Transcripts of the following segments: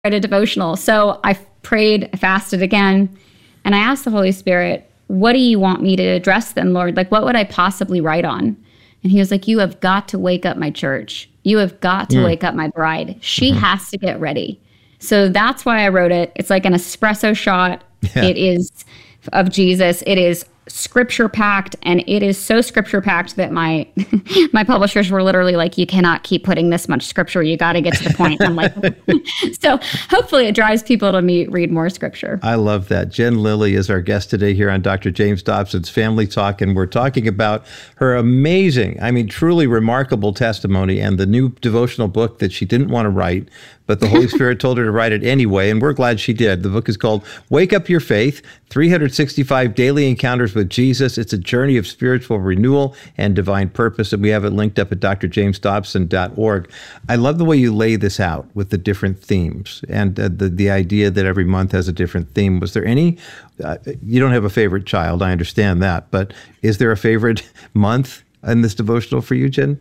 write a devotional. So I prayed, I fasted again, and I asked the Holy Spirit, what do you want me to address then, Lord? Like, what would I possibly write on? And he was like, you have got to wake up my church. You have got to wake up my bride. She has to get ready. So that's why I wrote it. It's like an espresso shot. Yeah. It is of Jesus. It is scripture packed, and it is so scripture packed that my my publishers were literally like, you cannot keep putting this much scripture, you got to get to the point. I'm like, so hopefully it drives people to read more scripture. I love that. Jen Lilly is our guest today here on Dr. James Dobson's Family Talk, and we're talking about her amazing, I mean, truly remarkable testimony and the new devotional book that she didn't want to write, but the Holy Spirit told her to write it anyway, and we're glad she did. The book is called Wake Up Your Faith, 365 Daily Encounters with Jesus. It's a journey of spiritual renewal and divine purpose, and we have it linked up at drjamesdobson.org. I love the way you lay this out with the different themes and the idea that every month has a different theme. Was there any, you don't have a favorite child, I understand that, but is there a favorite month in this devotional for you, Jen?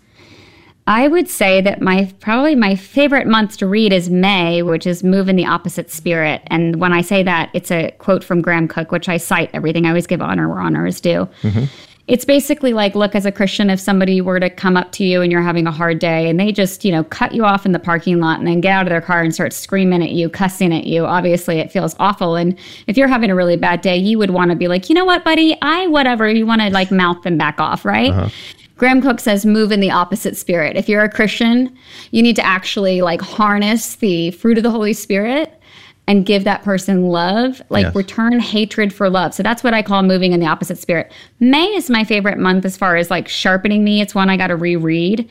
I would say that probably my favorite month to read is May, which is Move in the Opposite Spirit. And when I say that, it's a quote from Graham Cooke, which I cite everything. I always give honor where honor is due. Mm-hmm. It's basically like, look, as a Christian, if somebody were to come up to you and you're having a hard day and they just, cut you off in the parking lot and then get out of their car and start screaming at you, cussing at you, obviously it feels awful. And if you're having a really bad day, you would want to be like, you know what, buddy, whatever. You want to like mouth them back off, right? Uh-huh. Graham Cooke says, move in the opposite spirit. If you're a Christian, you need to actually like harness the fruit of the Holy Spirit and give that person love, like return hatred for love. So that's what I call moving in the opposite spirit. May is my favorite month as far as like sharpening me. It's one I got to reread.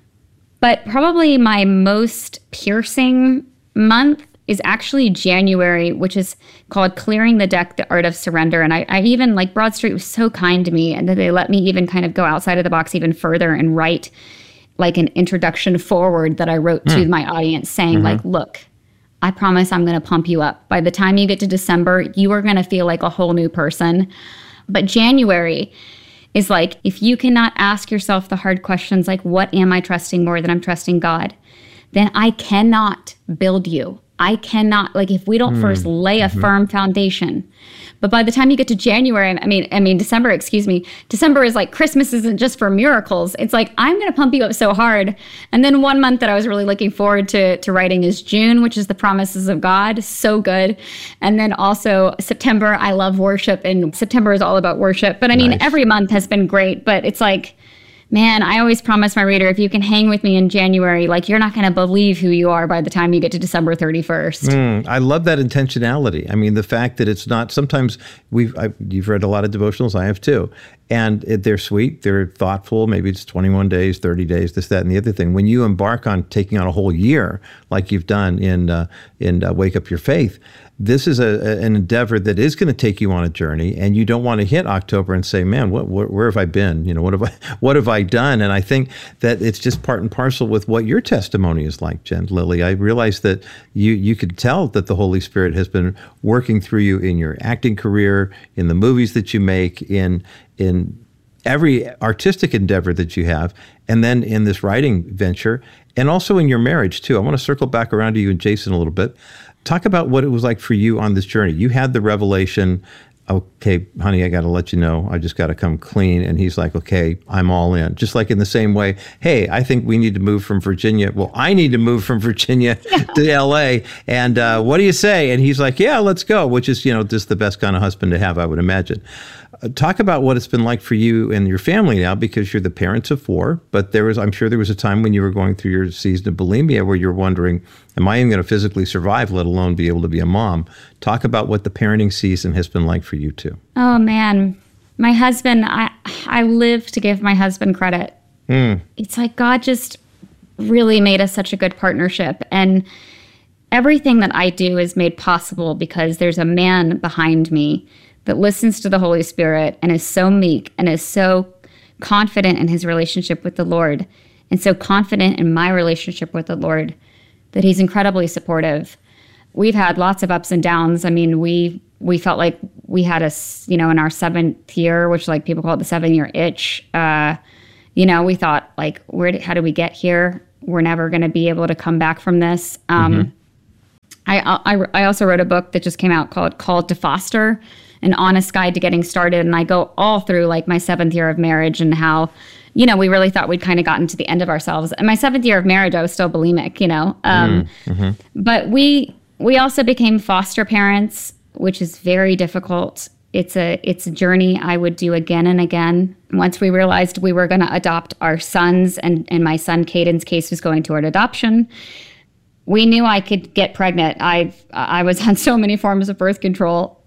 But probably my most piercing month is actually January, which is called Clearing the Deck, The Art of Surrender. And I even, like, Broad Street was so kind to me, and they let me even kind of go outside of the box even further and write like an introduction forward that I wrote to my audience saying like, look, I promise I'm going to pump you up. By the time you get to December, you are going to feel like a whole new person. But January is like, if you cannot ask yourself the hard questions like, what am I trusting more than I'm trusting God? Then I cannot build you. I cannot, like, if we don't first lay a firm foundation. But by the time you get to January, December is like, Christmas isn't just for miracles. It's like, I'm going to pump you up so hard. And then one month that I was really looking forward to writing is June, which is the promises of God. So good. And then also September, I love worship, and September is all about worship. But every month has been great, but it's like, man, I always promise my reader, if you can hang with me in January, like, you're not going to believe who you are by the time you get to December 31st. I love that intentionality. I mean, the fact that it's not, sometimes you've read a lot of devotionals, I have too, and they're sweet, they're thoughtful, maybe it's 21 days, 30 days, this, that, and the other thing. When you embark on taking on a whole year, like you've done in Wake Up Your Faith, this is an endeavor that is going to take you on a journey, and you don't want to hit October and say, man, where have I been? What have I done? And I think that it's just part and parcel with what your testimony is like, Jen Lilly. I realize that you could tell that the Holy Spirit has been working through you in your acting career, in the movies that you make, in every artistic endeavor that you have, and then in this writing venture, and also in your marriage too. I want to circle back around to you and Jason a little bit. Talk about what it was like for you on this journey. You had the revelation, okay, honey, I got to let you know, I just got to come clean. And he's like, okay, I'm all in. Just like in the same way, hey, I think we need to move from Virginia. Well, I need to move from Virginia to LA. And what do you say? And he's like, yeah, let's go, which is, just the best kind of husband to have, I would imagine. Talk about what it's been like for you and your family now, because you're the parents of 4, but I'm sure there was a time when you were going through your season of bulimia where you're wondering, am I even going to physically survive, let alone be able to be a mom? Talk about what the parenting season has been like for you too. Oh man, my husband, I live to give my husband credit. It's like God just really made us such a good partnership. And everything that I do is made possible because there's a man behind me that listens to the Holy Spirit and is so meek and is so confident in his relationship with the Lord and so confident in my relationship with the Lord that he's incredibly supportive. We've had lots of ups and downs. I mean, we felt like we had in our 7th year, which like people call it the 7-year itch. We thought like, how do we get here? We're never going to be able to come back from this. I also wrote a book that just came out called Called to Foster, An Honest Guide to Getting Started. And I go all through like my 7th year of marriage and how, we really thought we'd kind of gotten to the end of ourselves. In my 7th year of marriage, I was still bulimic, But we also became foster parents, which is very difficult. It's a journey I would do again and again. Once we realized we were going to adopt our sons, and my son Caden's case was going toward adoption, we knew I could get pregnant. I was on so many forms of birth control,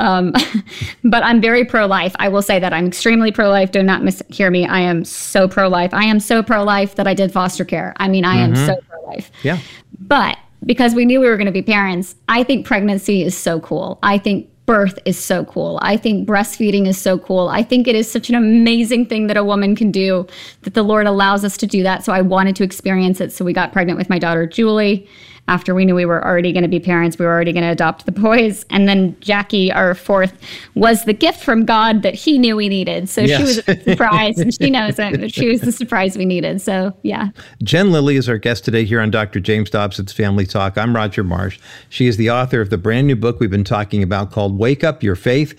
but I'm very pro-life. I will say that I'm extremely pro-life. Do not mishear me. I am so pro-life. I am so pro-life that I did foster care. I mean, I am so pro-life. Yeah. But because we knew we were going to be parents, I think pregnancy is so cool. I think birth is so cool. I think breastfeeding is so cool. I think it is such an amazing thing that a woman can do, that the Lord allows us to do that. So I wanted to experience it. So we got pregnant with my daughter, Julie. After we knew we were already going to be parents, we were already going to adopt the boys. And then Jackie, our 4th, was the gift from God that he knew we needed. So She was a surprise, and she knows it, but she was the surprise we needed. So, yeah. Jen Lilly is our guest today here on Dr. James Dobson's Family Talk. I'm Roger Marsh. She is the author of the brand new book we've been talking about called Wake Up Your Faith,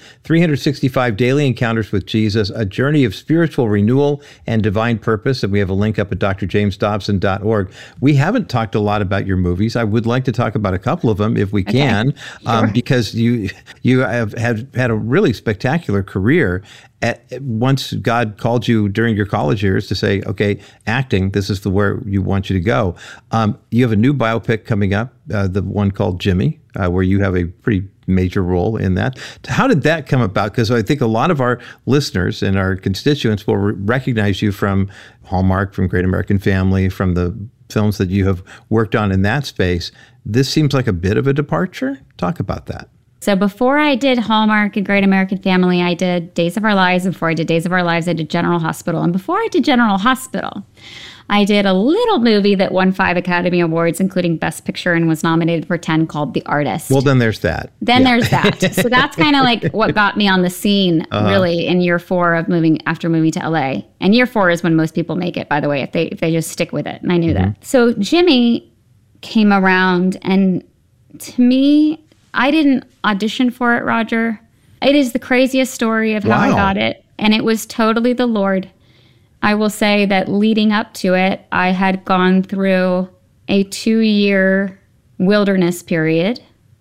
365 Daily Encounters with Jesus, a journey of spiritual renewal and divine purpose. And we have a link up at drjamesdobson.org. We haven't talked a lot about your movies. I would like to talk about a couple of them if we can, sure. Because you have had a really spectacular career. Once God called you during your college years to say, okay, acting, this is where you want you to go. You have a new biopic coming up, the one called Jimmy, where you have a pretty major role in that. How did that come about? Because I think a lot of our listeners and our constituents will recognize you from Hallmark, from Great American Family, from the films that you have worked on in that space. This seems like a bit of a departure. Talk about that. So before I did Hallmark and Great American Family, I did Days of Our Lives. Before I did Days of Our Lives, I did General Hospital. And before I did General Hospital, I did a little movie that won 5 Academy Awards, including Best Picture, and was nominated for 10, called The Artist. Well, then there's that. There's that. So that's kind of like what got me on the scene, really, in year 4 of moving to LA. And year 4 is when most people make it, by the way, if they just stick with it. And I knew that. So Jimmy came around, and to me, I didn't audition for it, Roger. It is the craziest story of how I got it. And it was totally the Lord. I will say that leading up to it, I had gone through a 2-year wilderness period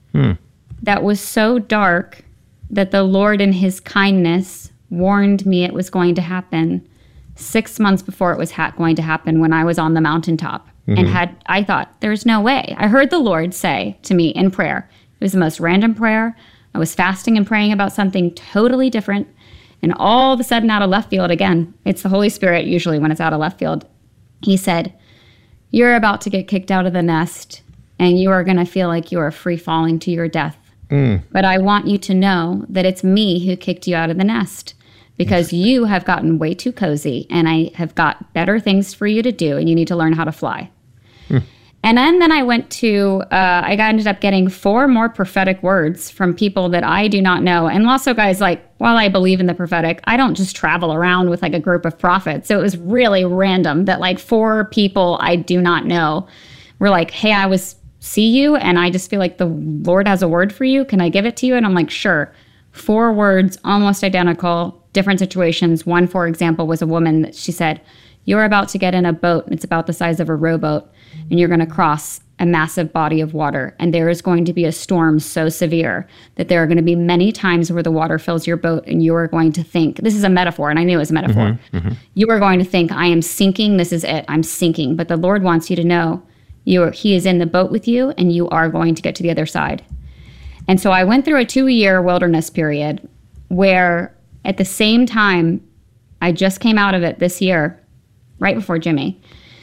that was so dark that the Lord in his kindness warned me it was going to happen 6 months before it was going to happen, when I was on the mountaintop. And I thought, there's no way. I heard the Lord say to me in prayer. It was the most random prayer. I was fasting and praying about something totally different. And all of a sudden, out of left field, again, it's the Holy Spirit usually when it's out of left field, he said, you're about to get kicked out of the nest, and you are going to feel like you are free falling to your death. But I want you to know that it's me who kicked you out of the nest, because you have gotten way too cozy, and I have got better things for you to do, and you need to learn how to fly. And then I went to, I ended up getting 4 more prophetic words from people that I do not know. And also, guys, like, while I believe in the prophetic, I don't just travel around with like a group of prophets. So it was really random that like 4 people I do not know were like, hey, see you, and I just feel like the Lord has a word for you. Can I give it to you? And I'm like, sure. 4 words, almost identical, different situations. One, for example, was a woman that she said, you're about to get in a boat, and it's about the size of a rowboat, and you're going to cross a massive body of water, and there is going to be a storm so severe that there are going to be many times where the water fills your boat, and you are going to think, this is a metaphor, and I knew it was a metaphor. You are going to think, I am sinking, this is it, I'm sinking. But the Lord wants you to know he is in the boat with you, and you are going to get to the other side. And so I went through a 2-year wilderness period where at the same time, I just came out of it this year, right before Jimmy.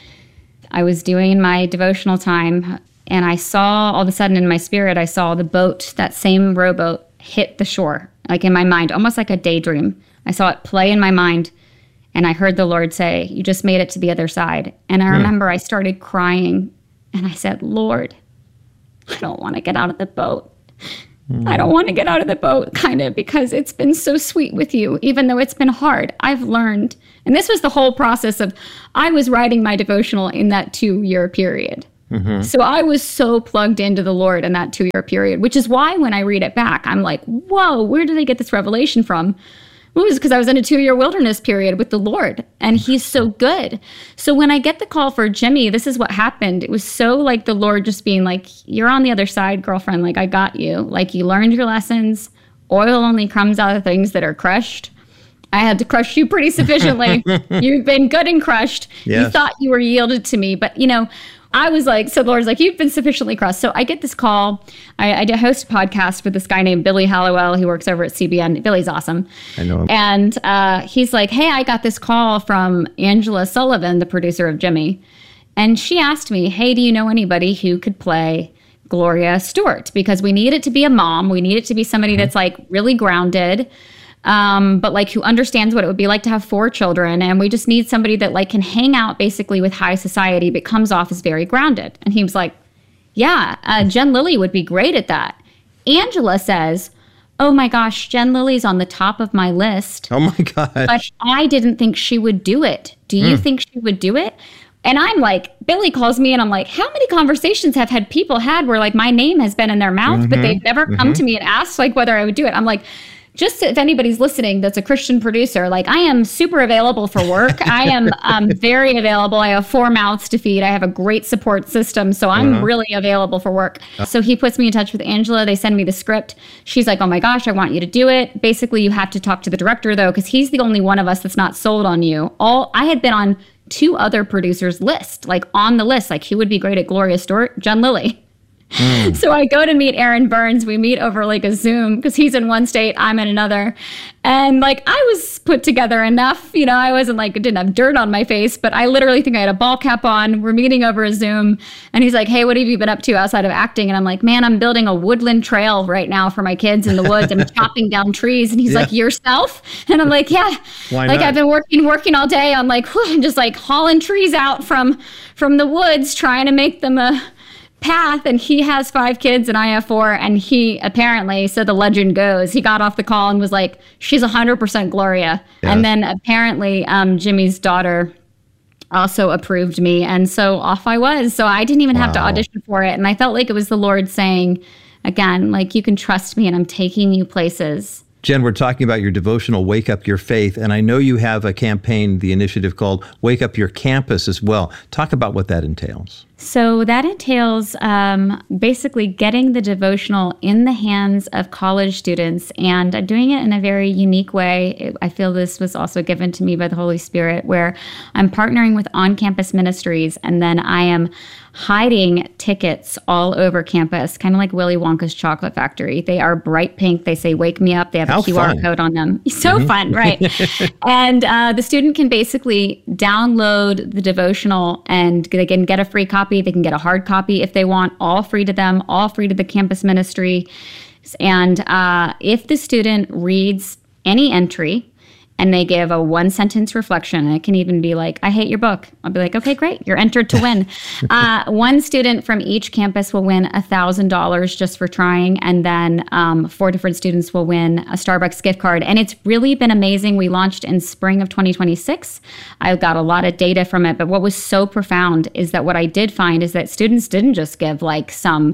I was doing my devotional time, and I saw, all of a sudden in my spirit, I saw the boat, that same rowboat, hit the shore, like in my mind, almost like a daydream. I saw it play in my mind, and I heard the Lord say, you just made it to the other side. And I remember I started crying, and I said, Lord, I don't want to get out of the boat. I don't want to get out of the boat, kind of, because it's been so sweet with you, even though it's been hard. I've learned. And this was the whole process of, I was writing my devotional in that 2-year period. So I was so plugged into the Lord in that 2-year period, which is why when I read it back, I'm like, whoa, where did I get this revelation from? Well, it was because I was in a 2-year wilderness period with the Lord, and he's so good. So when I get the call for Jimmy, this is what happened. It was so like the Lord just being like, you're on the other side, girlfriend. Like, I got you. Like, you learned your lessons. Oil only comes out of things that are crushed. I had to crush you pretty sufficiently. You've been good and crushed. Yes. You thought you were yielded to me, but I was like, so the Lord's like, you've been sufficiently crushed. So I get this call. I host a podcast with this guy named Billy Hallowell. He works over at CBN. Billy's awesome. I know him. And he's like, hey, I got this call from Angela Sullivan, the producer of Jimmy. And she asked me, hey, do you know anybody who could play Gloria Stewart? Because we need it to be a mom. We need it to be somebody that's like really grounded. But like who understands what it would be like to have 4 children. And we just need somebody that like can hang out basically with high society, but comes off as very grounded. And he was like, yeah, Jen Lilly would be great at that. Angela says, oh my gosh, Jen Lilly's on the top of my list. Oh my gosh. But I didn't think she would do it. Do you think she would do it? And I'm like, Billy calls me and I'm like, how many conversations have people had where like my name has been in their mouth, but they've never come to me and asked like whether I would do it. I'm like, just if anybody's listening that's a Christian producer, like I am super available for work. I am very available. I have 4 mouths to feed. I have a great support system. So I'm really available for work. So he puts me in touch with Angela. They send me the script. She's like, oh my gosh, I want you to do it. Basically, you have to talk to the director though, because he's the only one of us that's not sold on you. I had been on 2 other producers' list, like on the list, like who would be great at Gloria Stewart? Jen Lilly. So I go to meet Aaron Burns. We meet over like a Zoom because he's in one state, I'm in another. And like I was put together enough, I wasn't like, didn't have dirt on my face, but I literally think I had a ball cap on. We're meeting over a Zoom. And he's like, hey, what have you been up to outside of acting? And I'm like, man, I'm building a woodland trail right now for my kids in the woods. I'm chopping down trees. And he's like, yourself? And I'm like, yeah. Why like not? I've been working all day on like, just like hauling trees out from the woods, trying to make them a path. And he has 5 kids and I have 4. And he apparently, so the legend goes, he got off the call and was like, she's 100% Gloria. Yeah. And then apparently Jimmy's daughter also approved me. And so off I was. So I didn't even have to audition for it. And I felt like it was the Lord saying, again, like, you can trust me and I'm taking you places. Jen, we're talking about your devotional, Wake Up Your Faith, and I know you have a campaign, the initiative called Wake Up Your Campus as well. Talk about what that entails. So that entails basically getting the devotional in the hands of college students and doing it in a very unique way. I feel this was also given to me by the Holy Spirit, where I'm partnering with on-campus ministries, and then I am hiding tickets all over campus, kind of like Willy Wonka's chocolate factory. They are bright pink. They say, wake me up. They have a QR code on them. So fun, right? And the student can basically download the devotional and they can get a free copy. They can get a hard copy if they want, all free to them, all free to the campus ministry. And if the student reads any entry, and they give a 1-sentence reflection. And it can even be like, I hate your book. I'll be like, okay, great. You're entered to win. One student from each campus will win $1,000 just for trying. And then 4 different students will win a Starbucks gift card. And it's really been amazing. We launched in spring of 2026. I got a lot of data from it. But what was so profound is that what I did find is that students didn't just give like some,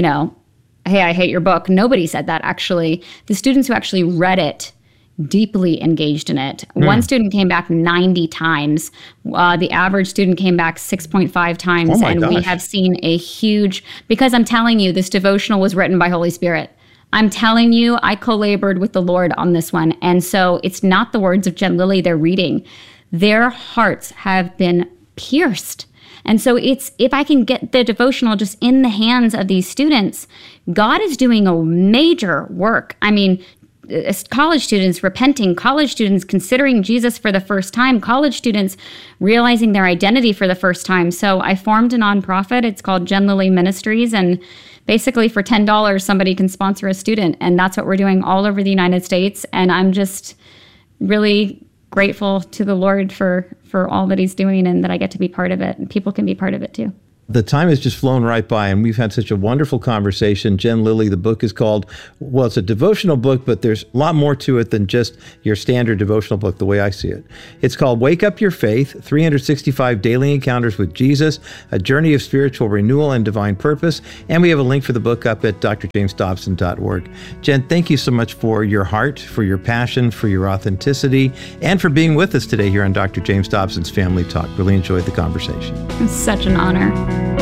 hey, I hate your book. Nobody said that, actually. The students who actually read it deeply engaged in it. One student came back 90 times. The average student came back 6.5 times. Oh my and gosh. We have seen a huge, because I'm telling you, this devotional was written by Holy Spirit. I'm telling you, I co-labored with the Lord on this one. And so it's not the words of Jen Lilly they're reading. Their hearts have been pierced. And so if I can get the devotional just in the hands of these students, God is doing a major work. I mean, college students repenting, college students considering Jesus for the first time, college students realizing their identity for the first time. So I formed a nonprofit. It's called Jen Lilly Ministries. And basically for $10, somebody can sponsor a student. And that's what we're doing all over the United States. And I'm just really grateful to the Lord for all that he's doing and that I get to be part of it. And people can be part of it too. The time has just flown right by, and we've had such a wonderful conversation. Jen Lilly, the book is called, well, it's a devotional book, but there's a lot more to it than just your standard devotional book, the way I see it. It's called Wake Up Your Faith, 365 Daily Encounters with Jesus, A Journey of Spiritual Renewal and Divine Purpose. And we have a link for the book up at drjamesdobson.org. Jen, thank you so much for your heart, for your passion, for your authenticity, and for being with us today here on Dr. James Dobson's Family Talk. Really enjoyed the conversation. It's such an honor.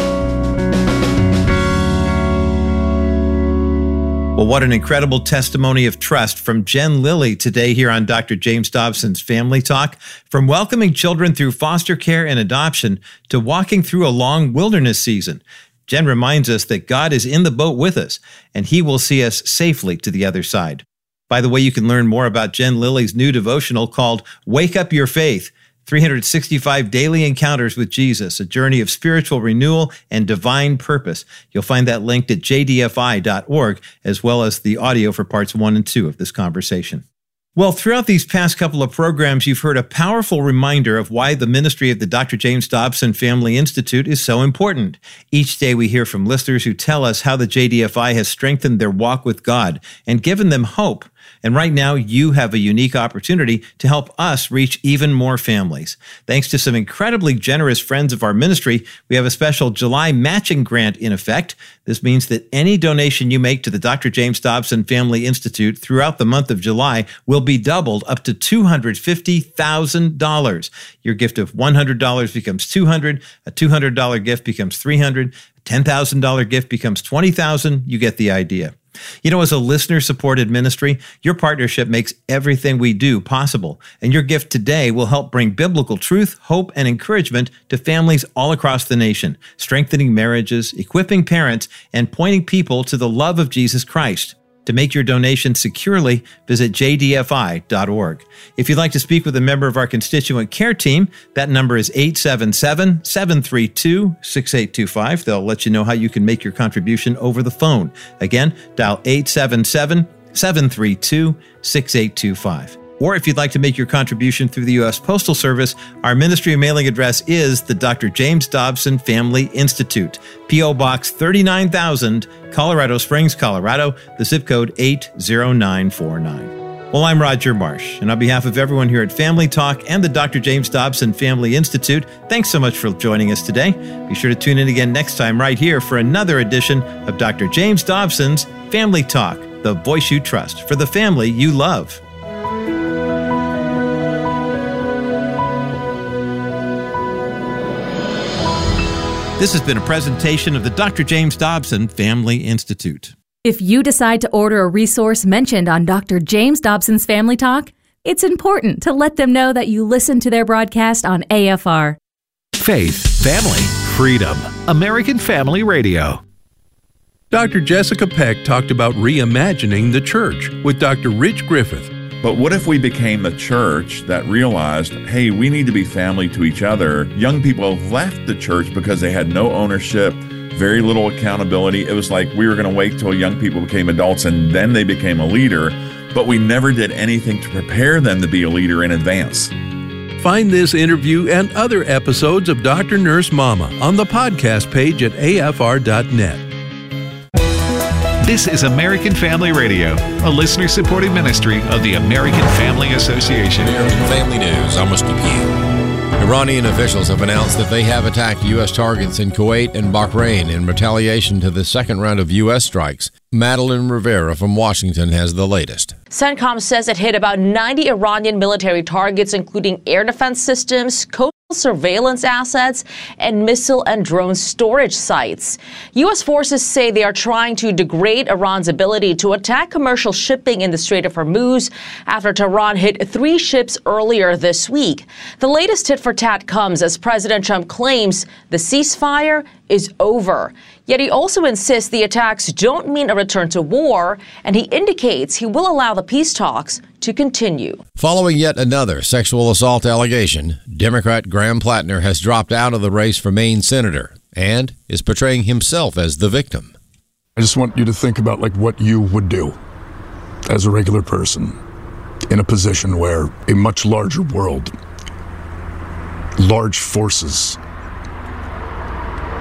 Well, what an incredible testimony of trust from Jen Lilly today here on Dr. James Dobson's Family Talk. From welcoming children through foster care and adoption to walking through a long wilderness season, Jen reminds us that God is in the boat with us, and He will see us safely to the other side. By the way, you can learn more about Jen Lilly's new devotional called Wake Up Your Faith, 365 Daily Encounters with Jesus, A Journey of Spiritual Renewal and Divine Purpose. You'll find that linked at jdfi.org, as well as the audio for parts 1 and 2 of this conversation. Well, throughout these past couple of programs, you've heard a powerful reminder of why the ministry of the Dr. James Dobson Family Institute is so important. Each day we hear from listeners who tell us how the JDFI has strengthened their walk with God and given them hope. And right now, you have a unique opportunity to help us reach even more families. Thanks to some incredibly generous friends of our ministry, we have a special July matching grant in effect. This means that any donation you make to the Dr. James Dobson Family Institute throughout the month of July will be doubled up to $250,000. Your gift of $100 becomes $200, a $200 gift becomes $300, a $10,000 gift becomes $20,000. You get the idea. You know, as a listener-supported ministry, your partnership makes everything we do possible, and your gift today will help bring biblical truth, hope, and encouragement to families all across the nation, strengthening marriages, equipping parents, and pointing people to the love of Jesus Christ. To make your donation securely, visit jdfi.org. If you'd like to speak with a member of our constituent care team, that number is 877-732-6825. They'll let you know how you can make your contribution over the phone. Again, dial 877-732-6825. Or if you'd like to make your contribution through the U.S. Postal Service, our ministry mailing address is the Dr. James Dobson Family Institute, P.O. Box 39,000, Colorado Springs, Colorado, the zip code 80949. Well, I'm Roger Marsh, and on behalf of everyone here at Family Talk and the Dr. James Dobson Family Institute, thanks so much for joining us today. Be sure to tune in again next time right here for another edition of Dr. James Dobson's Family Talk, the voice you trust for the family you love. This has been a presentation of the Dr. James Dobson Family Institute. If you decide to order a resource mentioned on Dr. James Dobson's Family Talk, it's important to let them know that you listen to their broadcast on AFR. Faith, family, freedom. American Family Radio. Dr. Jessica Peck talked about reimagining the church with Dr. Rich Griffith. But what if we became a church that realized, hey, we need to be family to each other? Young people left the church because they had no ownership, very little accountability. It was like we were going to wait till young people became adults and then they became a leader, but we never did anything to prepare them to be a leader in advance. Find this interview and other episodes of Dr. Nurse Mama on the podcast page at afr.net. This is American Family Radio, a listener-supported ministry of the American Family Association. American Family News, I'm Steve Pugh. Iranian officials have announced that they have attacked U.S. targets in Kuwait and Bahrain in retaliation to the second round of U.S. strikes. Madeline Rivera from Washington has the latest. CENTCOM says it hit about 90 Iranian military targets, including air defense systems, coastal surveillance assets, and missile and drone storage sites. U.S. forces say they are trying to degrade Iran's ability to attack commercial shipping in the Strait of Hormuz after Tehran hit 3 ships earlier this week. The latest tit for tat comes as President Trump claims the ceasefire is over. Yet he also insists the attacks don't mean a return to war, and he indicates he will allow the peace talks to continue. Following yet another sexual assault allegation, Democrat Graham Plattner has dropped out of the race for Maine senator and is portraying himself as the victim. I just want you to think about what you would do as a regular person in a position where a much larger world, large forces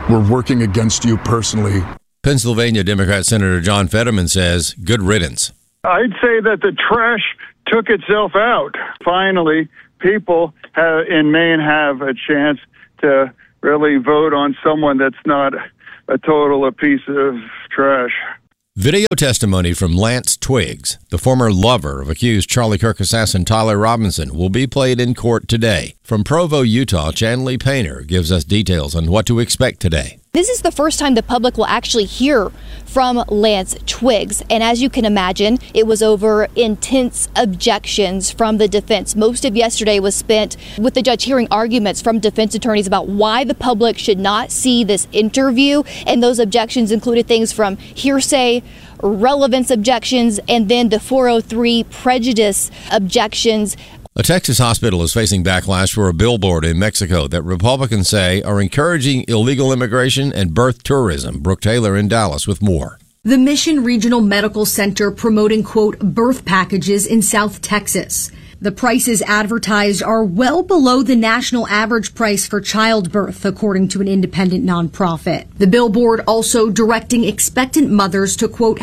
were working against you personally. Pennsylvania Democrat Senator John Fetterman says, good riddance. I'd say that the trash took itself out. Finally, people in Maine have a chance to really vote on someone that's not a piece of trash. Video testimony from Lance Twiggs, the former lover of accused Charlie Kirk assassin Tyler Robinson, will be played in court today. From Provo, Utah, Chanley Painter gives us details on what to expect today. This is the first time the public will actually hear from Lance Twiggs. And as you can imagine, it was over intense objections from the defense. Most of yesterday was spent with the judge hearing arguments from defense attorneys about why the public should not see this interview. And those objections included things from hearsay, relevance objections, and then the 403 prejudice objections. A Texas hospital is facing backlash for a billboard in Mexico that Republicans say are encouraging illegal immigration and birth tourism. Brooke Taylor in Dallas with more. The Mission Regional Medical Center promoting, quote, birth packages in South Texas. The prices advertised are well below the national average price for childbirth, according to an independent nonprofit. The billboard also directing expectant mothers to, quote,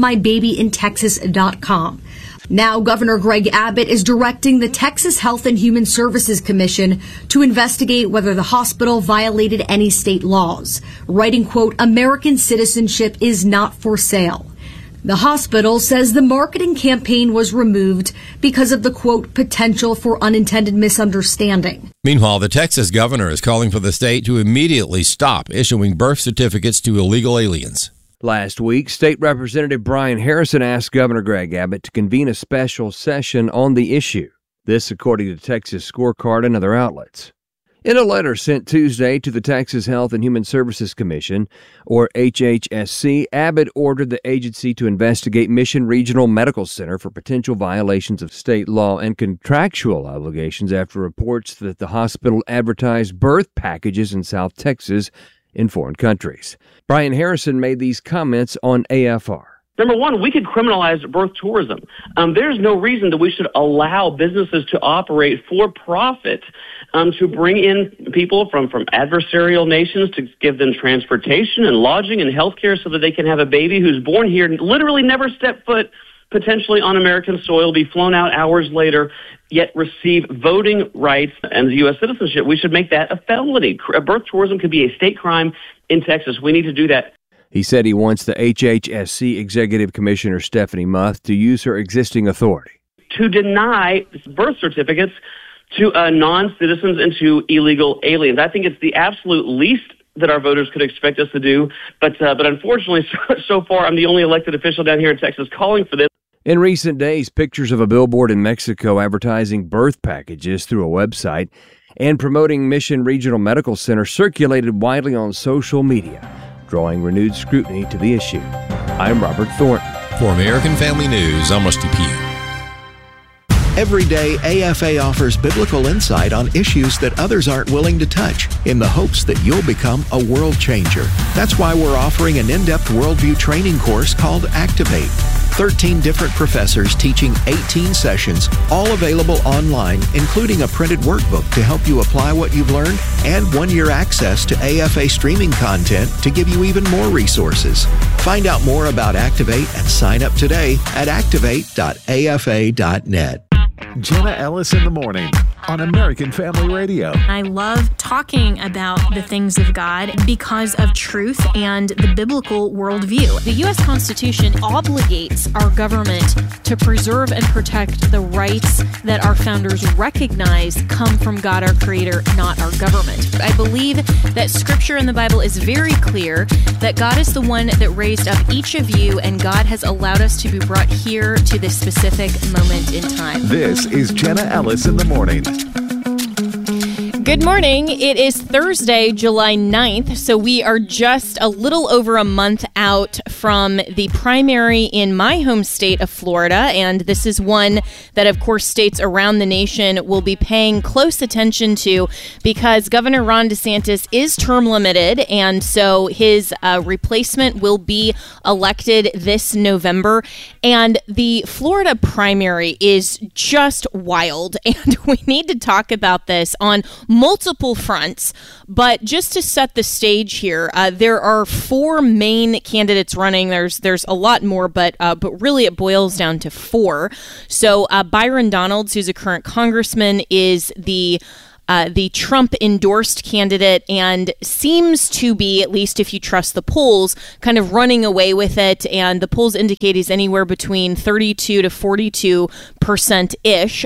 havemybabyintexas.com. Now, Governor Greg Abbott is directing the Texas Health and Human Services Commission to investigate whether the hospital violated any state laws, writing, quote, American citizenship is not for sale. The hospital says the marketing campaign was removed because of the, quote, potential for unintended misunderstanding. Meanwhile, the Texas governor is calling for the state to immediately stop issuing birth certificates to illegal aliens. Last week, State Representative Brian Harrison asked Governor Greg Abbott to convene a special session on the issue. This, according to Texas Scorecard and other outlets. In a letter sent Tuesday to the Texas Health and Human Services Commission, or HHSC, Abbott ordered the agency to investigate Mission Regional Medical Center for potential violations of state law and contractual obligations after reports that the hospital advertised birth packages in South Texas in foreign countries. Brian Harrison made these comments on AFR. Number one, we could criminalize birth tourism. There's no reason that we should allow businesses to operate for profit, to bring in people from adversarial nations to give them transportation and lodging and health care so that they can have a baby who's born here, literally never step foot potentially on American soil, be flown out hours later, yet receive voting rights and U.S. citizenship. We should make that a felony. Birth tourism could be a state crime in Texas. We need to do that. He said he wants the HHSC Executive Commissioner Stephanie Muth to use her existing authority to deny birth certificates to non-citizens and to illegal aliens. I think it's the absolute least that our voters could expect us to do. But unfortunately, so far, I'm the only elected official down here in Texas calling for this. In recent days, pictures of a billboard in Mexico advertising birth packages through a website and promoting Mission Regional Medical Center circulated widely on social media, drawing renewed scrutiny to the issue. I'm Robert Thornton. For American Family News, I'm Rusty Pugh. Every day, AFA offers biblical insight on issues that others aren't willing to touch in the hopes that you'll become a world changer. That's why we're offering an in-depth worldview training course called Activate. 13 different professors teaching 18 sessions, all available online, including a printed workbook to help you apply what you've learned and 1-year access to AFA streaming content to give you even more resources. Find out more about Activate and sign up today at activate.afa.net. Jenna Ellis in the morning on American Family Radio. I love talking about the things of God because of truth and the biblical worldview. The U.S. Constitution obligates our government to preserve and protect the rights that our founders recognize come from God, our Creator, not our government. I believe that Scripture in the Bible is very clear that God is the one that raised up each of you, and God has allowed us to be brought here to this specific moment in time. This is Jenna Ellis in the morning. Good morning. It is Thursday, July 9th, so we are just a little over a month out from the primary in my home state of Florida, and this is one that, of course, states around the nation will be paying close attention to because Governor Ron DeSantis is term limited, and so his replacement will be elected this November, and the Florida primary is just wild, and we need to talk about this on multiple fronts. But just to set the stage here, there are 4 main candidates running. There's a lot more, but really it boils down to 4. So Byron Donalds, who's a current congressman, is the Trump-endorsed candidate and seems to be, at least if you trust the polls, kind of running away with it. And the polls indicate he's anywhere between 32 to 42%-ish.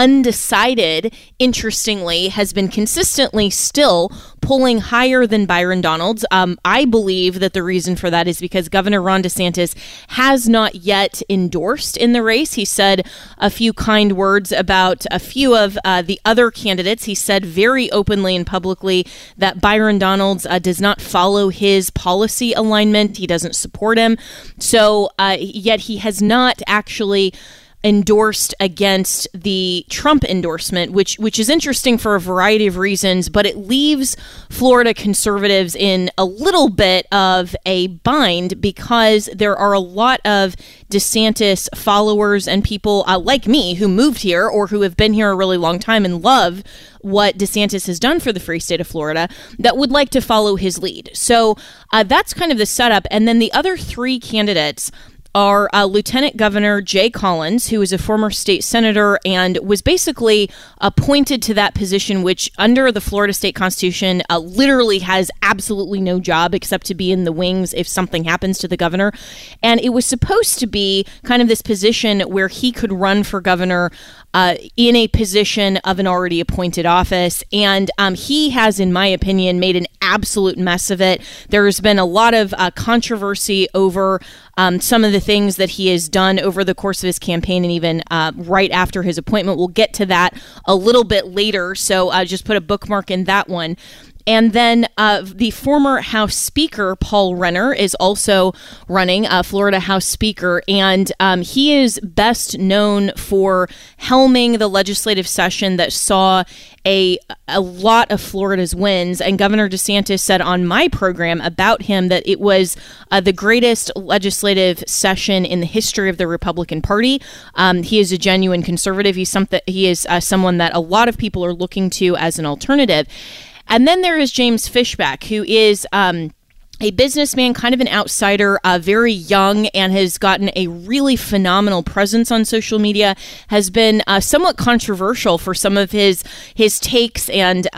Undecided, interestingly, has been consistently still polling higher than Byron Donalds. I believe that the reason for that is because Governor Ron DeSantis has not yet endorsed in the race. He said a few kind words about a few of the other candidates. He said very openly and publicly that Byron Donalds does not follow his policy alignment. He doesn't support him. So yet he has not actually endorsed against the Trump endorsement, which is interesting for a variety of reasons, but it leaves Florida conservatives in a little bit of a bind because there are a lot of DeSantis followers and people like me who moved here or who have been here a really long time and love what DeSantis has done for the free state of Florida that would like to follow his lead. So that's kind of the setup. And then the other 3 candidates are Lieutenant Governor Jay Collins, who is a former state senator and was basically appointed to that position, which under the Florida state constitution literally has absolutely no job except to be in the wings if something happens to the governor. And it was supposed to be kind of this position where he could run for governor in a position of an already appointed office. And he has, in my opinion, made an absolute mess of it. There's been a lot of controversy over some of the things that he has done over the course of his campaign and even right after his appointment. We'll get to that a little bit later, so just put a bookmark in that one. And then the former House Speaker, Paul Renner, is also running, Florida House Speaker, and he is best known for helming the legislative session that saw a lot of Florida's wins. And Governor DeSantis said on my program about him that it was the greatest legislative session in the history of the Republican Party. He is a genuine conservative. He is someone that a lot of people are looking to as an alternative. And then there is James Fishback, who is a businessman, kind of an outsider, very young, and has gotten a really phenomenal presence on social media, has been somewhat controversial for some of his takes, and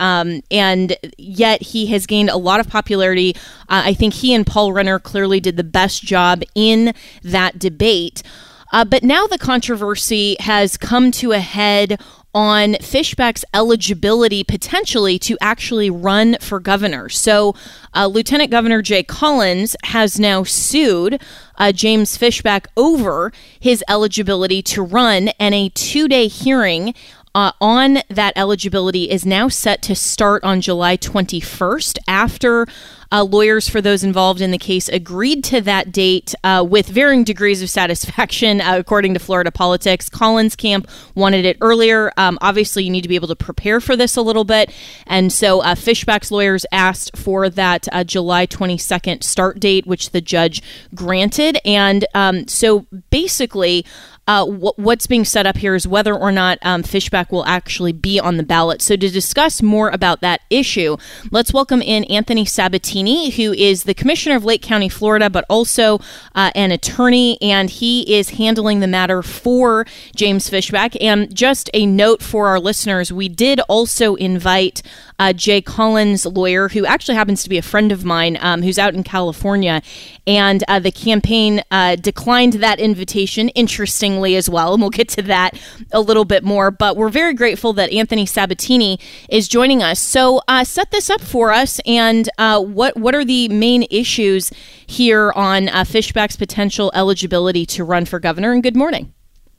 yet he has gained a lot of popularity. I think he and Paul Renner clearly did the best job in that debate. But now the controversy has come to a head on Fishback's eligibility potentially to actually run for governor. So Lieutenant Governor Jay Collins has now sued James Fishback over his eligibility to run, and a 2-day hearing on that eligibility is now set to start on July 21st after lawyers for those involved in the case agreed to that date with varying degrees of satisfaction, according to Florida Politics. Collins' camp wanted it earlier. Obviously, you need to be able to prepare for this a little bit. And so Fishback's lawyers asked for that July 22nd start date, which the judge granted. And so basically, what's being set up here is whether or not Fishback will actually be on the ballot. So to discuss more about that issue, let's welcome in Anthony Sabatini, who is the commissioner of Lake County, Florida, but also an attorney, and he is handling the matter for James Fishback. And just a note for our listeners, we did also invite Jay Collins' lawyer, who actually happens to be a friend of mine, who's out in California, and the campaign declined that invitation, interestingly as well, and we'll get to that a little bit more. But we're very grateful that Anthony Sabatini is joining us. So set this up for us, and what are the main issues here on Fishback's potential eligibility to run for governor? And good morning.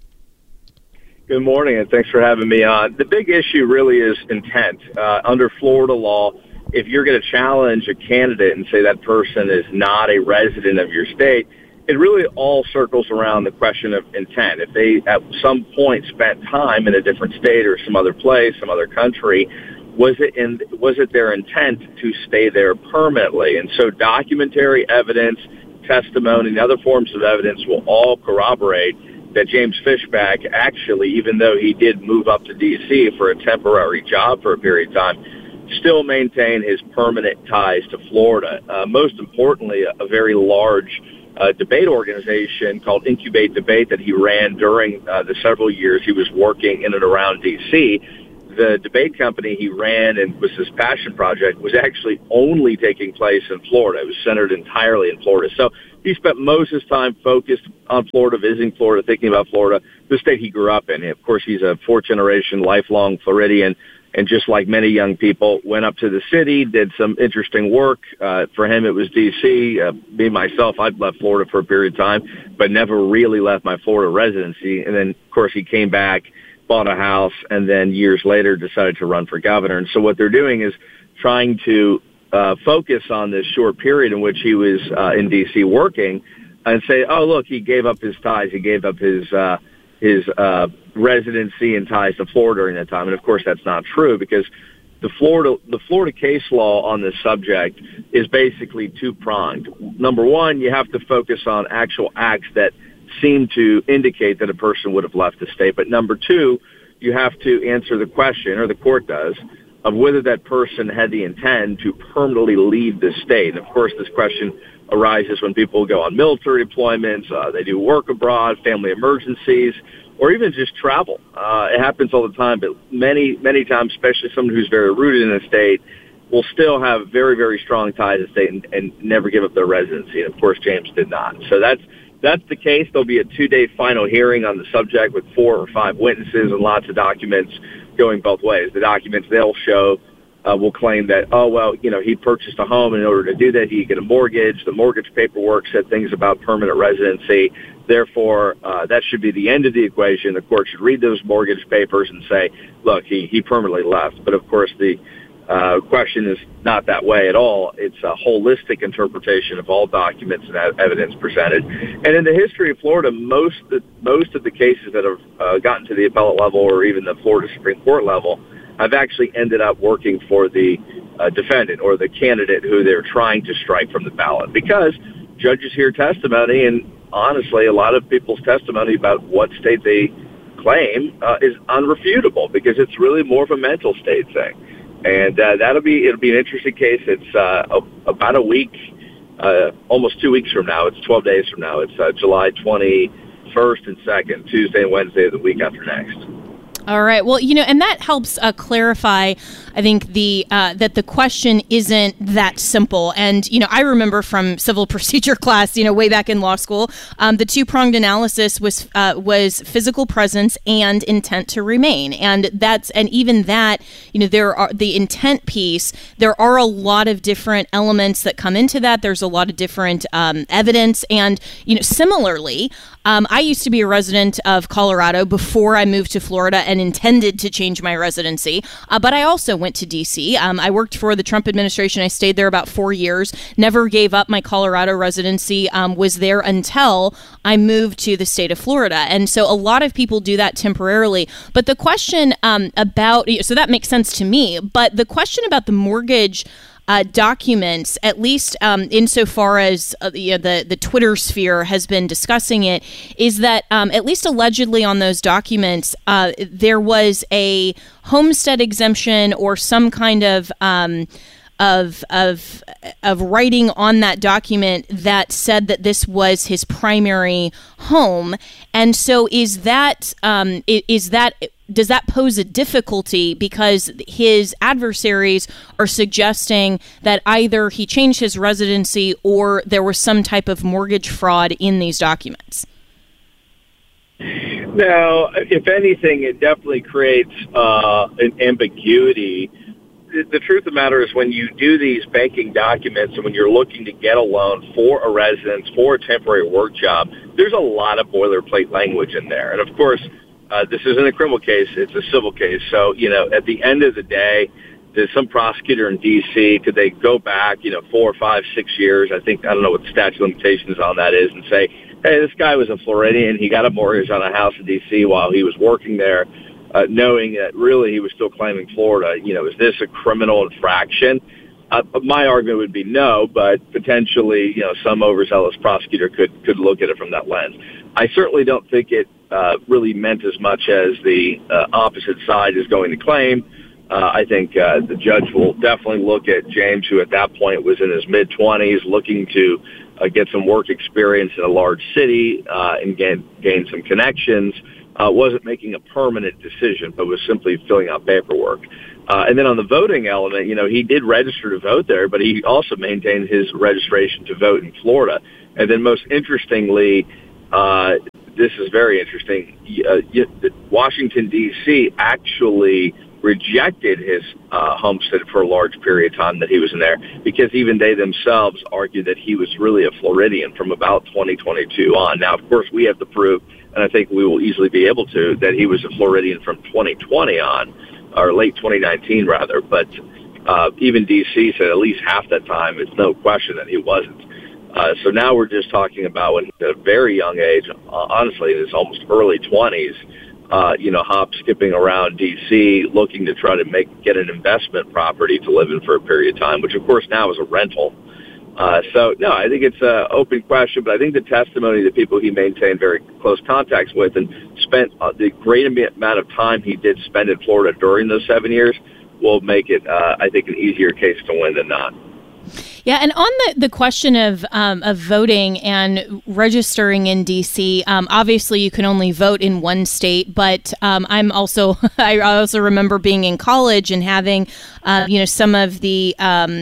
Good morning, and thanks for having me on. The big issue really is intent. Under Florida law, if you're going to challenge a candidate and say that person is not a resident of your state, it really all circles around the question of intent. If they at some point spent time in a different state or some other place, some other country, was it their intent to stay there permanently? And so documentary evidence, testimony, and other forms of evidence will all corroborate that James Fishback actually, even though he did move up to D.C. for a temporary job for a period of time, still maintain his permanent ties to Florida. Most importantly, a very large debate organization called Incubate Debate that he ran during the several years he was working in and around D.C. The debate company he ran and was his passion project was actually only taking place in Florida. It was centered entirely in Florida. So he spent most of his time focused on Florida, visiting Florida, thinking about Florida, the state he grew up in. Of course, he's a fourth-generation, lifelong Floridian, and just like many young people, went up to the city, did some interesting work. For him, it was D.C. Me, myself, I'd left Florida for a period of time, but never really left my Florida residency. And then, of course, he came back, bought a house, and then years later decided to run for governor. And so what they're doing is trying to focus on this short period in which he was in D.C. working and say, oh, look, he gave up his ties. He gave up his residency and ties to Florida during that time. And, of course, that's not true because the Florida case law on this subject is basically two-pronged. Number one, you have to focus on actual acts that seem to indicate that a person would have left the state. But number two, you have to answer the question, or the court does, of whether that person had the intent to permanently leave the state. And, of course, this question arises when people go on military deployments, they do work abroad, family emergencies, or even just travel. It happens all the time, but many, many times, especially someone who's very rooted in a state, will still have very, very strong ties to the state and never give up their residency. And, of course, James did not. So that's the case. There'll be a 2-day final hearing on the subject with 4 or 5 witnesses and lots of documents going both ways. The documents they'll show will claim that, oh, well, he purchased a home, and in order to do that, he get a mortgage. The mortgage paperwork said things about permanent residency. Therefore, that should be the end of the equation. The court should read those mortgage papers and say, look, he permanently left. But, of course, the question is not that way at all. It's a holistic interpretation of all documents and evidence presented. And in the history of Florida, most of the cases that have gotten to the appellate level or even the Florida Supreme Court level have actually ended up working for the defendant or the candidate who they're trying to strike from the ballot, because judges hear testimony, and honestly, a lot of people's testimony about what state they claim is unrefutable because it's really more of a mental state thing. And it'll be an interesting case. It's about a week, almost 2 weeks from now. It's 12 days from now. It's July 21st and 2nd, Tuesday and Wednesday of the week after next. All right. Well, and that helps clarify, I think, that the question isn't that simple. And, I remember from civil procedure class, way back in law school, the two-pronged analysis was physical presence and intent to remain. And even that, there are the intent piece. There are a lot of different elements that come into that. There's a lot of different evidence. And, similarly, I used to be a resident of Colorado before I moved to Florida and intended to change my residency. But I also went to D.C. I worked for the Trump administration. I stayed there about 4 years, never gave up my Colorado residency, was there until I moved to the state of Florida. And so a lot of people do that temporarily. But the question so that makes sense to me. But the question about the mortgage documents, at least insofar as the Twitter sphere has been discussing it, is that at least allegedly on those documents, there was a homestead exemption or some kind of writing on that document that said that this was his primary home. And so does that pose a difficulty because his adversaries are suggesting that either he changed his residency or there was some type of mortgage fraud in these documents? No, if anything, it definitely creates an ambiguity. The truth of the matter is when you do these banking documents and when you're looking to get a loan for a residence, for a temporary work job, there's a lot of boilerplate language in there. And, of course, this isn't a criminal case. It's a civil case. So, at the end of the day, there's some prosecutor in D.C., could they go back, 4, 5, 6 years? I don't know what the statute of limitations on that is, and say, hey, this guy was a Floridian. He got a mortgage on a house in D.C. while he was working there, knowing that really he was still claiming Florida. Is this a criminal infraction? My argument would be no, but potentially, some overzealous prosecutor could look at it from that lens. I certainly don't think it really meant as much as the opposite side is going to claim. I think the judge will definitely look at James, who at that point was in his mid-20s, looking to get some work experience in a large city and gain some connections. Wasn't making a permanent decision, but was simply filling out paperwork. And then on the voting element, he did register to vote there, but he also maintained his registration to vote in Florida. And then most interestingly, this is very interesting, Washington, D.C. actually rejected his home state for a large period of time that he was in there, because even they themselves argued that he was really a Floridian from about 2022 on. Now, of course, we have to prove, and I think we will easily be able to, that he was a Floridian from 2020 on, or late 2019 rather, but even D.C. said at least half that time, it's no question that he wasn't. So now we're just talking about when at a very young age, honestly, in his almost early 20s, hop skipping around D.C., looking to try to get an investment property to live in for a period of time, which of course now is a rental. So, no, I think it's an open question, but I think the testimony of the people he maintained very close contacts with and spent the great amount of time he did spend in Florida during those 7 years will make it, I think, an easier case to win than not. Yeah, and on the question of voting and registering in D.C., obviously you can only vote in one state, but I also remember being in college and having some of the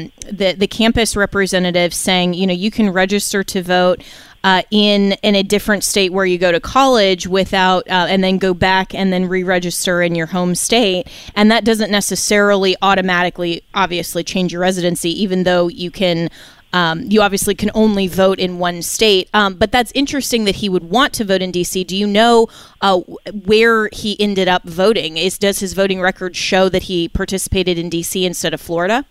campus representatives saying, you can register to vote in a different state where you go to college without, and then go back and then re-register in your home state. And that doesn't necessarily automatically, obviously, change your residency, even though you can, you obviously can only vote in one state. But that's interesting that he would want to vote in D.C. Do you know where he ended up voting? Does his voting record show that he participated in D.C. instead of Florida?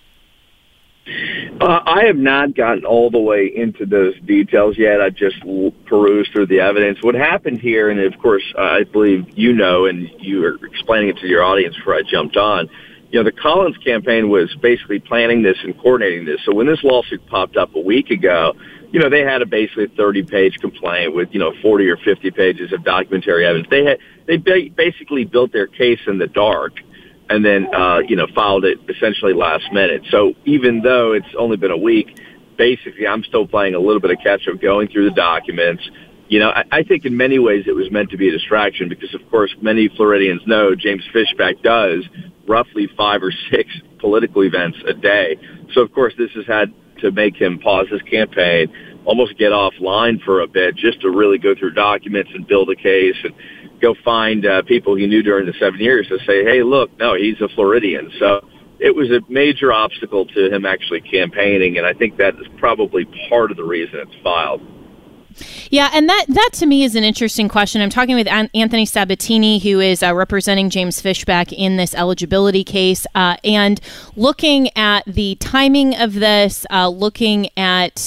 I have not gotten all the way into those details yet. I just perused through the evidence. What happened here, and of course, I believe and you were explaining it to your audience before I jumped on, the Collins campaign was basically planning this and coordinating this. So when this lawsuit popped up a week ago, they had basically a 30-page complaint with, 40 or 50 pages of documentary evidence. They basically built their case in the dark, and then, filed it essentially last minute. So even though it's only been a week, basically I'm still playing a little bit of catch-up, going through the documents. I think in many ways it was meant to be a distraction because, of course, many Floridians know James Fishback does roughly 5 or 6 political events a day. So, of course, this has had to make him pause his campaign, almost get offline for a bit just to really go through documents and build a case and go find people he knew during the 7 years to say, hey, look, no, he's a Floridian. So it was a major obstacle to him actually campaigning, and I think that is probably part of the reason it's filed. Yeah, and that to me is an interesting question. I'm talking with Anthony Sabatini, who is representing James Fishback in this eligibility case, and looking at the timing of this, looking at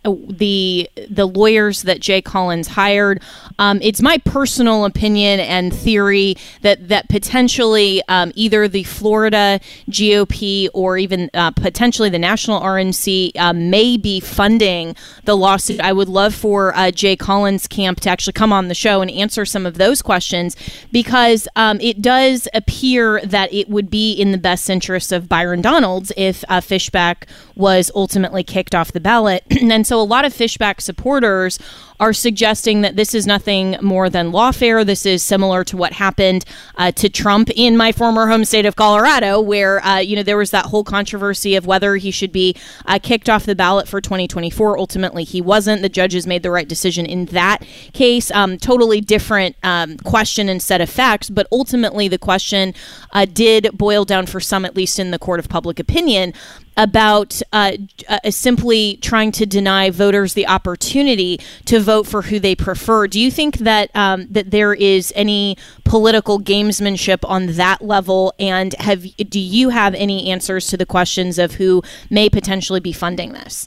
the lawyers that Jay Collins hired. It's my personal opinion and theory that potentially either the Florida GOP or even potentially the National RNC may be funding the lawsuit. I would love for Jay Collins' camp to actually come on the show and answer some of those questions, because it does appear that it would be in the best interest of Byron Donalds if Fishback was ultimately kicked off the ballot. And so a lot of Fishback supporters are suggesting that this is nothing more than lawfare. This is similar to what happened to Trump in my former home state of Colorado, where there was that whole controversy of whether he should be kicked off the ballot for 2024. Ultimately, he wasn't. The judges made the right decision in that case. Totally different question and set of facts, but ultimately the question did boil down for some, at least in the court of public opinion, about simply trying to deny voters the opportunity to vote for who they prefer. Do you think that that there is any political gamesmanship on that level? And do you have any answers to the questions of who may potentially be funding this?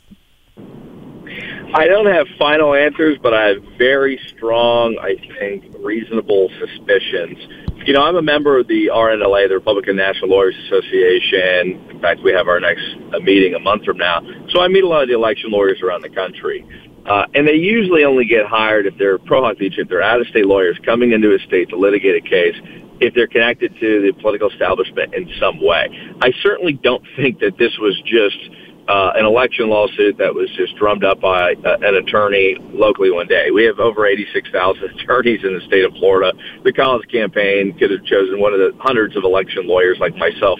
I don't have final answers, but I have very strong, I think, reasonable suspicions. I'm a member of the RNLA, the Republican National Lawyers Association. In fact, we have our next meeting a month from now. So I meet a lot of the election lawyers around the country. And they usually only get hired if they're pro hoc, if they're out-of-state lawyers coming into a state to litigate a case. if they're connected to the political establishment in some way. I certainly don't think that this was just an election lawsuit that was just drummed up by an attorney locally one day. We have over 86,000 attorneys in the state of Florida. The Collins campaign could have chosen one of the hundreds of election lawyers like myself.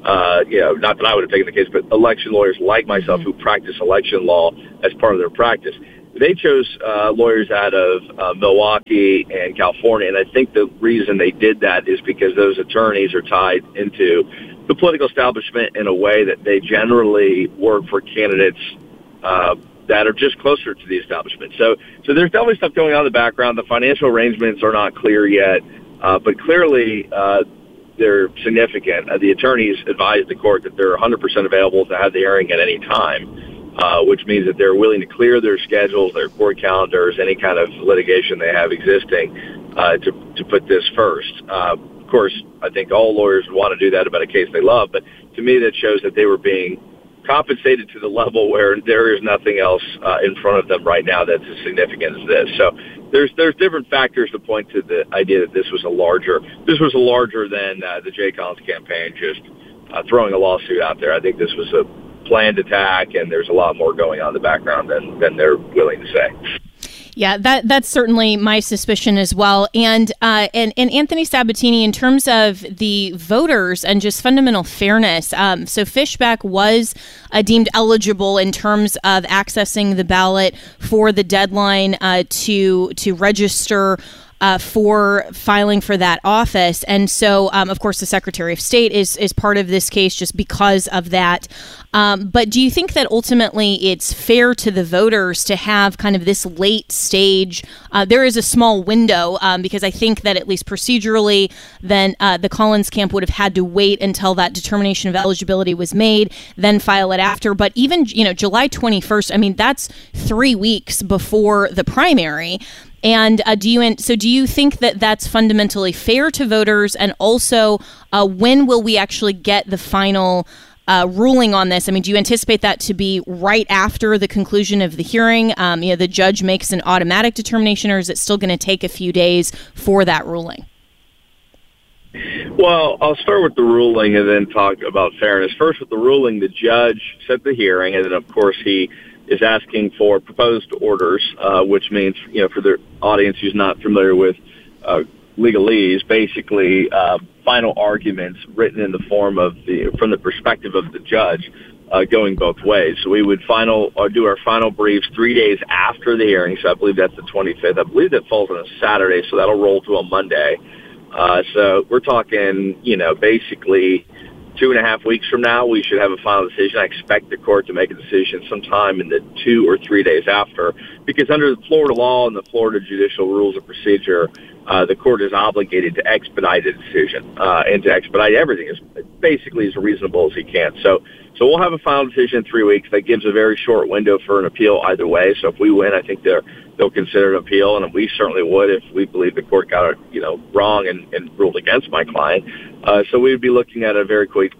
Not that I would have taken the case, but election lawyers like myself who practice election law as part of their practice. They chose lawyers out of Milwaukee and California, and I think the reason they did that is because those attorneys are tied into the political establishment in a way that they generally work for candidates that are just closer to the establishment. So there's definitely stuff going on in the background. The financial arrangements are not clear yet, but clearly they're significant. The attorneys advised the court that they're 100% available to have the hearing at any time, which means that they're willing to clear their schedules, their court calendars, any kind of litigation they have existing to put this first. Of course, I think all lawyers would want to do that about a case they love, but to me that shows that they were being compensated to the level where there is nothing else in front of them right now that's as significant as this. So there's different factors to point to the idea that this was a larger than the Jay Collins campaign just throwing a lawsuit out there. I think this was a planned attack, and there's a lot more going on in the background than they're willing to say. Yeah, that's certainly my suspicion as well. And Anthony Sabatini, in terms of the voters and just fundamental fairness, so Fishback was deemed eligible in terms of accessing the ballot for the deadline to register for filing for that office. And so, of course, the Secretary of State is part of this case just because of that. But do you think that ultimately it's fair to the voters to have kind of this late stage? There is a small window because I think that at least procedurally, then the Collins camp would have had to wait until that determination of eligibility was made, then file it after. But even, July 21st, I mean, that's 3 weeks before the primary. And do you think that that's fundamentally fair to voters? And also, when will we actually get the final ruling on this? I mean, do you anticipate that to be right after the conclusion of the hearing? The judge makes an automatic determination, or is it still going to take a few days for that ruling? Well, I'll start with the ruling and then talk about fairness. First, with the ruling, the judge set the hearing, and then, of course, he is asking for proposed orders, which means, for the audience who's not familiar with legalese, basically final arguments written in the form of from the perspective of the judge, going both ways. So we would do our final briefs 3 days after the hearing. So I believe that's the 25th. I believe that falls on a Saturday, so that'll roll to a Monday. So we're talking, basically 2.5 weeks from now, we should have a final decision. I expect the court to make a decision sometime in the 2 or 3 days after, because under the Florida law and the Florida judicial rules of procedure, the court is obligated to expedite a decision and to expedite everything as reasonable as he can. So we'll have a final decision in 3 weeks. That gives a very short window for an appeal either way. So if we win, I think they'll consider an appeal, and we certainly would if we believe the court got it, wrong and ruled against my client. So we would be looking at a very quick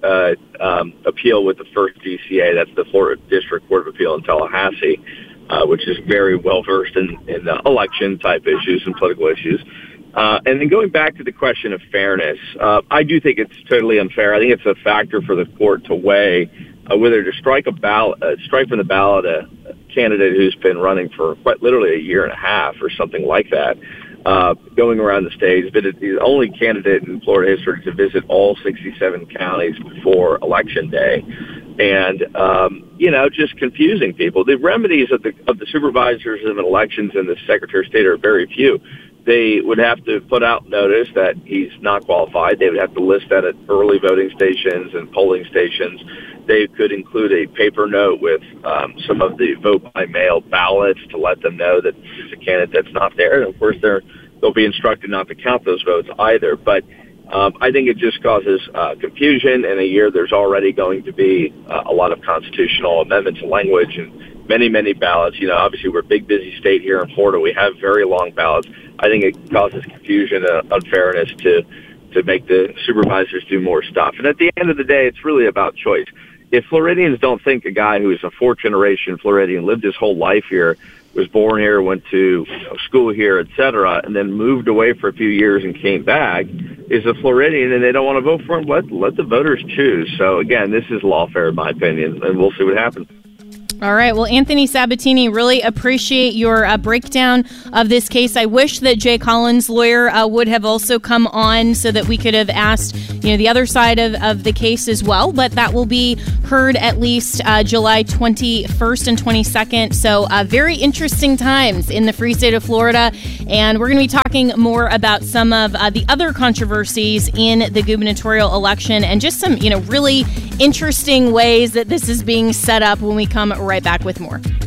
appeal with the first DCA. That's the Florida District Court of Appeal in Tallahassee, which is very well versed in election type issues and political issues. And then going back to the question of fairness, I do think it's totally unfair. I think it's a factor for the court to weigh whether to strike from the ballot a candidate who's been running for quite literally 1.5 years or something like that, going around the state. But it's the only candidate in Florida history to visit all 67 counties before Election Day. And, just confusing people. The remedies of the supervisors of elections and the Secretary of State are very few. They would have to put out notice that he's not qualified. They would have to list that at early voting stations and polling stations. They could include a paper note with some of the vote-by-mail ballots to let them know that there's a candidate that's not there. And, of course, they'll be instructed not to count those votes either. But I think it just causes confusion. In a year, there's already going to be a lot of constitutional amendments and language and many, many ballots. Obviously, we're a big, busy state here in Florida. We have very long ballots. I think it causes confusion and unfairness to make the supervisors do more stuff. And at the end of the day, it's really about choice. If Floridians don't think a guy who is a fourth-generation Floridian, lived his whole life here, was born here, went to school here, et cetera, and then moved away for a few years and came back, is a Floridian and they don't want to vote for him, let the voters choose. So, again, this is lawfare in my opinion, and we'll see what happens. All right. Well, Anthony Sabatini, really appreciate your breakdown of this case. I wish that Jay Collins' lawyer would have also come on so that we could have asked, the other side of the case as well. But that will be heard at least July 21st and 22nd. So very interesting times in the free state of Florida. And we're going to be talking more about some of the other controversies in the gubernatorial election and just some, really interesting ways that this is being set up when we come right back with more.